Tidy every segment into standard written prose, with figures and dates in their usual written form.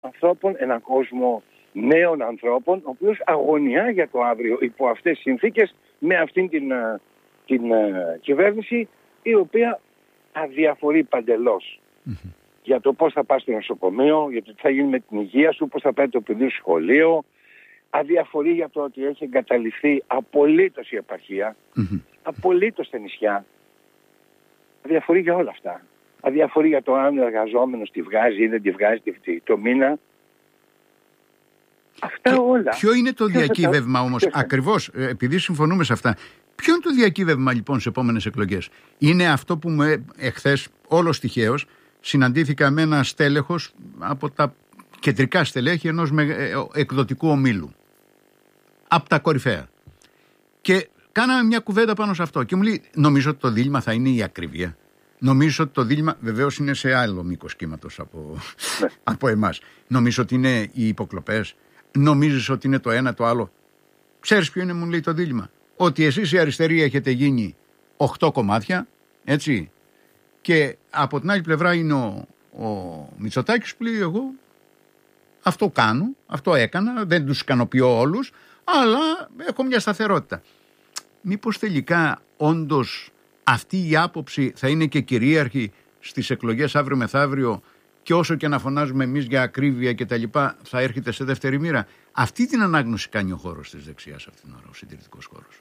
ανθρώπων, έναν κόσμο νέων ανθρώπων, ο οποίος αγωνιά για το αύριο υπό αυτές τις συνθήκες, με αυτήν την κυβέρνηση, η οποία αδιαφορεί παντελώς για το πώς θα πας στο νοσοκομείο, για το τι θα γίνει με την υγεία σου, πώς θα πάει το παιδί σου σχολείο. Αδιαφορεί για το ότι έχει εγκαταλειφθεί απολύτως η επαρχία, απολύτως τα νησιά. Αδιαφορεί για όλα αυτά. Αδιαφορεί για το αν ο εργαζόμενος τη βγάζει ή δεν τη βγάζει το μήνα. Αυτά όλα. Ποιο είναι το διακύβευμα όμως, ακριβώς επειδή συμφωνούμε σε αυτά, ποιο είναι το διακύβευμα λοιπόν στις επόμενες εκλογές? Είναι αυτό που εχθές όλος τυχαίως συναντήθηκα με ένα στέλεχος από τα κεντρικά στελέχη ενός εκδοτικού ομίλου, από τα κορυφαία, και κάναμε μια κουβέντα πάνω σε αυτό και μου λέει, νομίζω ότι το δίλημμα θα είναι η ακρίβεια. Νομίζω ότι το δίλημμα βεβαίως είναι σε άλλο μήκος κύματος από εμάς. Νομίζω ότι είναι οι υποκλοπές. Νομίζεις ότι είναι το ένα το άλλο? Ξέρεις ποιο είναι, μου λέει, το δίλημμα? Ότι εσείς οι αριστεροί έχετε γίνει 8 κομμάτια, έτσι, και από την άλλη πλευρά είναι ο Μητσοτάκης που λέει, εγώ αυτό κάνω, αυτό έκανα, δεν τους ικανοποιώ όλους, αλλά έχω μια σταθερότητα. Μήπως τελικά όντως αυτή η άποψη θα είναι και κυρίαρχη στις εκλογές αύριο μεθαύριο, και όσο και να φωνάζουμε εμείς για ακρίβεια και τα λοιπά, θα έρχεται σε δεύτερη μοίρα? Αυτή την ανάγνωση κάνει ο χώρος της δεξιάς αυτήν την ώρα, ο συντηρητικός χώρος.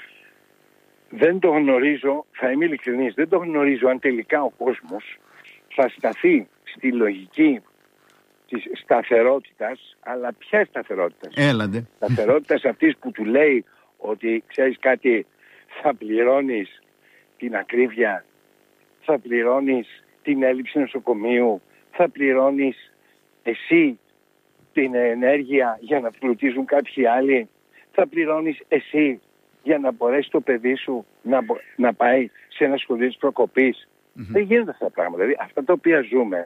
Δεν το γνωρίζω, θα είμαι ειλικρινής, δεν το γνωρίζω αν τελικά ο κόσμος θα σταθεί στη λογική της σταθερότητας, αλλά ποια σταθερότητας? Έλαντε. Σταθερότητας αυτής που του λέει ότι, ξέρεις κάτι, θα πληρώνεις την ακρίβεια, θα πληρώνεις την έλλειψη νοσοκομείου, θα πληρώνεις εσύ την ενέργεια για να πλουτίζουν κάποιοι άλλοι, θα πληρώνεις εσύ για να μπορέσει το παιδί σου να πάει σε ένα σχολείο της προκοπής. Δεν γίνονται αυτά τα πράγματα. Δηλαδή αυτά τα οποία ζούμε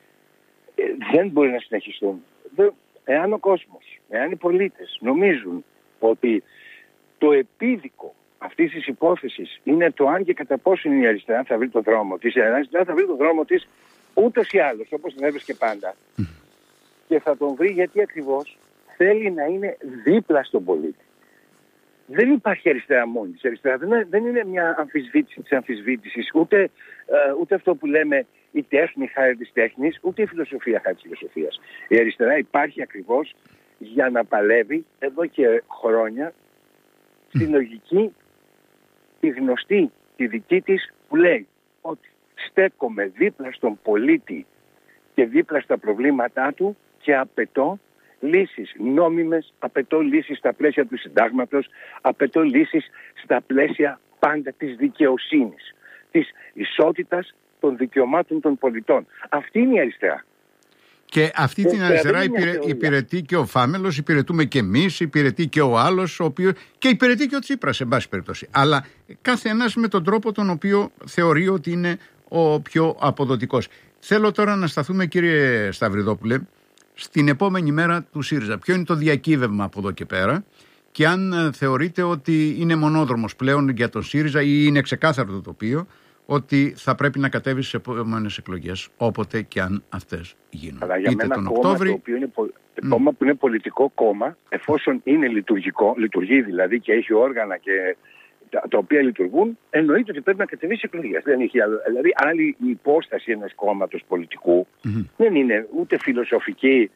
δεν μπορεί να συνεχιστούν. Εάν ο κόσμος, εάν οι πολίτες νομίζουν ότι το επίδικο αυτής της υπόθεσης είναι το αν και κατά πόσο η αριστερά θα βρει το δρόμο της, η αριστερά θα βρει το δρόμο της ούτως ή άλλως, όπως την έβρισκε πάντα. Και θα τον βρει γιατί ακριβώς θέλει να είναι δίπλα στον πολίτη. Δεν υπάρχει αριστερά μόνη της. Αριστερά δεν είναι μια αμφισβήτηση της αμφισβήτησης, ούτε αυτό που λέμε η τέχνη χάρη της τέχνης, ούτε η φιλοσοφία χάρη της φιλοσοφίας. Η αριστερά υπάρχει ακριβώς για να παλεύει εδώ και χρόνια στη λογική, τη γνωστή, τη δική της, που λέει ότι στέκομαι δίπλα στον πολίτη και δίπλα στα προβλήματά του και απαιτώ λύσεις νόμιμες, απαιτώ λύσεις στα πλαίσια του συντάγματος, απαιτώ λύσεις στα πλαίσια πάντα της δικαιοσύνης, της ισότητας των δικαιωμάτων των πολιτών. Αυτή είναι η αριστερά. Και αυτή την αριστερά υπηρετεί και ο Φάμελος, υπηρετούμε και εμείς, υπηρετεί και ο άλλος, και υπηρετεί και ο Τσίπρας, σε πάση περιπτώσει. Αλλά κάθε ένας με τον τρόπο τον οποίο θεωρεί ότι είναι ο πιο αποδοτικός. Θέλω τώρα να σταθούμε, κύριε Σταυριδόπουλε, στην επόμενη μέρα του ΣΥΡΙΖΑ. Ποιο είναι το διακύβευμα από εδώ και πέρα, και αν θεωρείτε ότι είναι μονόδρομος πλέον για τον ΣΥΡΙΖΑ ή είναι ξεκάθαρο το τοπίο ότι θα πρέπει να κατέβει στις επόμενες εκλογές, όποτε και αν αυτές γίνουν. Αλλά για είτε μένα τον Οκτώβρη, το οποίο είναι κόμμα που είναι πολιτικό κόμμα, εφόσον είναι λειτουργεί δηλαδή και έχει όργανα και τα οποία λειτουργούν, εννοείται ότι πρέπει να κατεβεί στις εκλογές. Δηλαδή άλλη η υπόσταση ενός κόμματος πολιτικού δεν είναι ούτε φιλοσοφική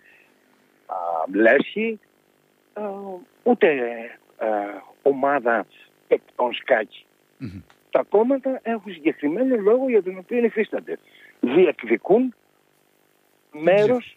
λέσχη, ούτε ομάδα παικτών σκάκι. Τα κόμματα έχουν συγκεκριμένο λόγο για τον οποίο υφίστανται. Διεκδικούν μέρος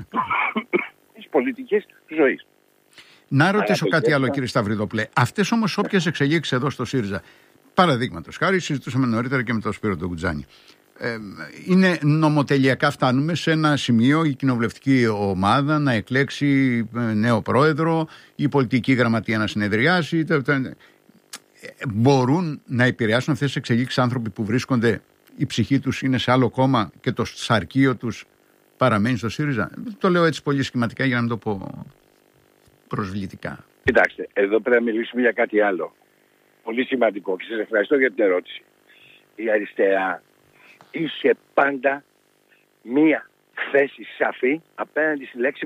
της πολιτικής ζωής. Να ρωτήσω κάτι άλλο, κύριε Σταυριδόπουλε. Αυτές όμως όποιες εξελίξεις εδώ στο ΣΥΡΙΖΑ, παραδείγματος χάρη, συζητούσαμε νωρίτερα και με τον Σπύρο τον Κουτζάνη, είναι νομοτελειακά, φτάνουμε σε ένα σημείο η κοινοβουλευτική ομάδα να εκλέξει νέο πρόεδρο, η πολιτική γραμματεία να συνεδριάσει. Μπορούν να επηρεάσουν αυτές τις εξελίξεις άνθρωποι που βρίσκονται, η ψυχή τους είναι σε άλλο κόμμα και το σαρκείο τους παραμένει στο ΣΥΡΙΖΑ? Το λέω έτσι πολύ σχηματικά για να μην το πω προσβλητικά. Κοιτάξτε, εδώ πρέπει να μιλήσουμε για κάτι άλλο πολύ σημαντικό και σας ευχαριστώ για την ερώτηση. Η αριστερά είχε πάντα μία θέση σαφή απέναντι στη λέξη